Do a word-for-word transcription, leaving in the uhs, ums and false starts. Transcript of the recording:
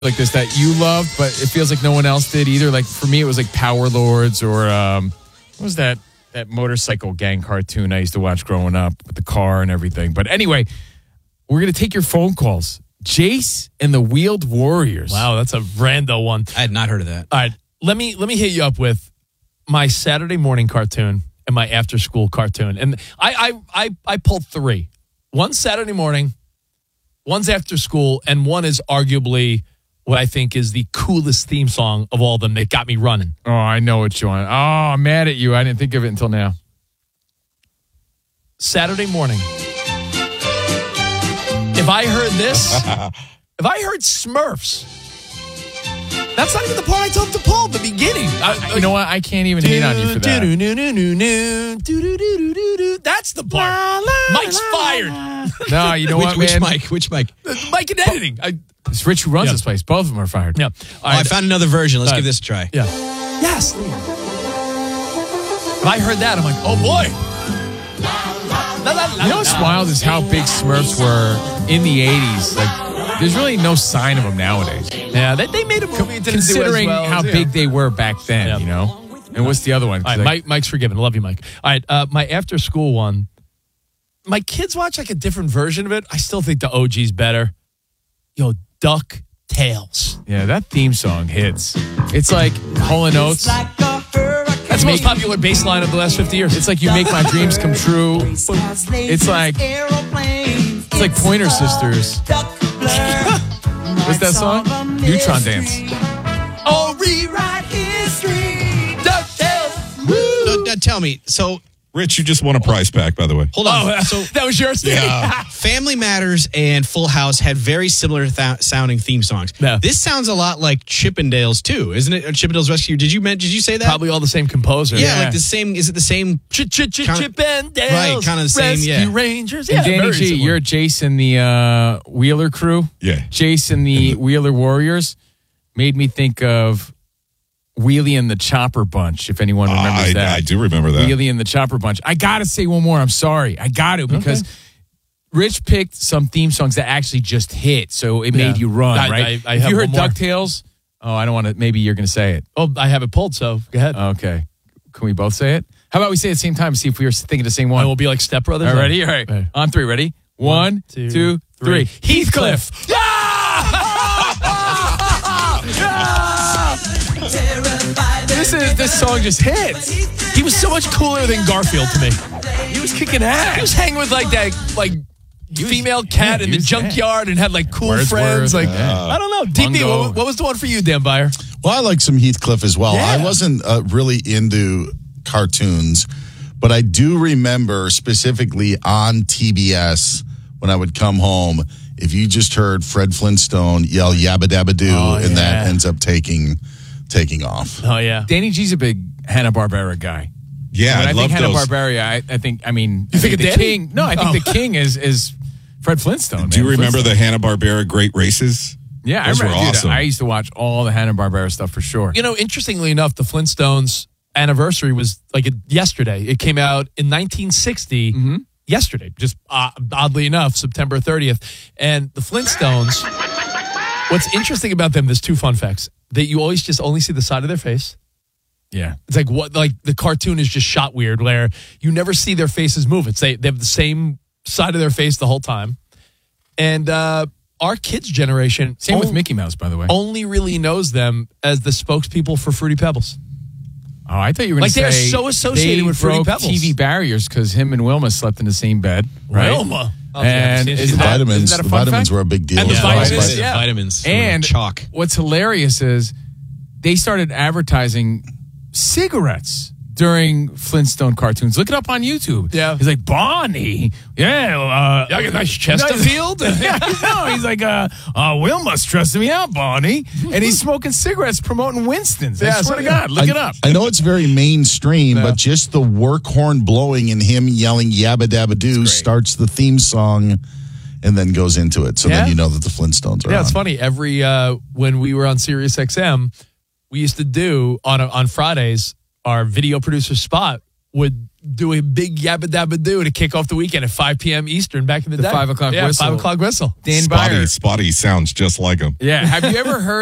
like this that you loved, but it feels like no one else did either? Like for me, it was like Power Lords or um, what was that that motorcycle gang cartoon I used to watch growing up with the car and everything. But anyway, we're gonna take your phone calls. Jace and the Wheeled Warriors. Wow, that's a rando one. I had not heard of that. All right, let me let me hit you up with my Saturday morning cartoon and my after school cartoon, and I I I, I pulled three. One's Saturday morning, one's after school, and one is arguably what I think is the coolest theme song of all of them that got me running. Oh, I know what you want. Oh, I'm mad at you. I didn't think of it until now. Saturday morning. If I heard this, if I heard Smurfs, that's not even the part I told him to pull, the beginning. I, you know what? I can't even hate on you for that. That's the part. Mike's fired. No, you know which, what, which man? Mike? Which Mike? Mike in editing. I, It's Rich who runs Yeah. this place. Both of them are fired. yeah. All Oh, I right. found another version. Let's Uh, give this a try. Yeah. Yes. If I heard that, I'm like, oh boy. La, la, la, You know what's la. wild is how big Smurfs were in the eighties. Like, there's really no sign of them nowadays. Yeah, they, they made a movie. It didn't Considering do as well how as, yeah. big they were back then, Yeah. you know? And what's the other one? All right, Like- Mike, Mike's forgiven. I love you, Mike. All right, uh, my after school one. My kids watch like a different version of it. I still think the O G's better. Yo, Duck Tales. Yeah, that theme song hits. It's like Hall and Oates. That's the most Make- popular bass line of the last fifty years. It's like You Make My Dreams Come True. It's like it's like Pointer Sisters. What's that song? Neutron Dance. Oh, rewrite history. Duck Tales. No, no, tell me. So, Rich, you just won a prize pack, by the way. hold on. Oh, so, that was yours? yeah. Family Matters and Full House had very similar th- sounding theme songs. Yeah. This sounds a lot like Chippendales too, isn't it? Chippendales Rescue. Did you men- Did you say that? Probably all the same composer. Yeah, like the same. Is it the same? Chip and Kinda- right, kinda the same, Rescue yeah. Rangers. And Yeah, Danny very G, similar. you're Jason the uh, Wheeler crew. Yeah. Jason the Wheeler Warriors made me think of Wheelie and the Chopper Bunch, if anyone remembers I, that. I do remember that. Wheelie and the Chopper Bunch. I got to say one more. I'm sorry. I got to because Rich picked some theme songs that actually just hit, so it Yeah. made you run, I- right? I- I if have you heard one more. DuckTales, oh, I don't want to, maybe you're going to say it. Oh, I have it pulled, so go ahead. Okay. Can we both say it? How about we say it at the same time and see if we were thinking the same one? I will be like Step Brothers. All right, ready? All right. Okay. On three. Ready? One, two, two, three. three. Heathcliff. This is this song just hits. He was so much cooler than Garfield to me. He was kicking ass. He was hanging with like that, like female cat yeah, in he the was- junkyard and had like cool Wordsworth, friends. Like yeah. I don't know. D P, Mungo. what, what was the one for you, Dan Byer? Well, I like some Heathcliff as well. Yeah. I wasn't uh, really into cartoons, but I do remember specifically on T B S when I would come home, if you just heard Fred Flintstone yell "Yabba Dabba Doo," Oh, and that yeah. ends up taking taking off. Oh yeah. Danny G's a big Hanna-Barbera guy. Yeah, when I, I love think those. Hanna-Barbera, I, I think, I mean, You I think of the Danny? king. No, I think Oh. the king is is Fred Flintstone. Do you man. remember the Flintstone. Hanna-Barbera Great Races? Yeah, Those I remember. were dude, awesome. I used to watch all the Hanna-Barbera stuff for sure. You know, interestingly enough, the Flintstones anniversary was like a, yesterday. It came out in nineteen sixty. Mm-hmm. Yesterday, just uh, oddly enough, September thirtieth. And the Flintstones. What's interesting about them? There's two fun facts that you always just only see the side of their face. Yeah. It's like what, like the cartoon is just shot weird, where you never see their faces move. It's they, they have the same side of their face the whole time. And uh, our kids' generation, Same with on- Mickey Mouse, by the way. only really knows them as the spokespeople for Fruity Pebbles. Oh, I thought you were going Like, to they're say so associated they with Fruity broke Pebbles. T V barriers because him and Wilma slept in the same bed, right? Wilma. Oh, And yeah, isn't The that- vitamins, isn't that a the fun vitamins fact? were a big deal. And the as well. vitamins, Vitamins, yeah. vitamins And chalk. what's hilarious is they started advertising cigarettes during Flintstone cartoons. Look it up on YouTube. Yeah. He's like, Bonnie. Yeah. Uh, Yeah, I got a nice Chesterfield. yeah, no, he's like, uh, uh, Wilma's stressing me out, Bonnie. And he's smoking cigarettes promoting Winston's. I Yeah, swear so- to God. Look I, it up. I know it's very mainstream, but just the work horn blowing and him yelling "Yabba Dabba Doo" starts the theme song, and then goes into it. So Yeah. then you know that the Flintstones are Yeah, on. it's funny. Every uh, when we were on Sirius X M, we used to do on on Fridays our video producer spot would do a big yabba dabba do to kick off the weekend at five p.m. Eastern back in the, The day. five o'clock yeah, whistle. five o'clock whistle. Dan Spotty, Byer. Spotty sounds just like him. Yeah. Have you ever heard?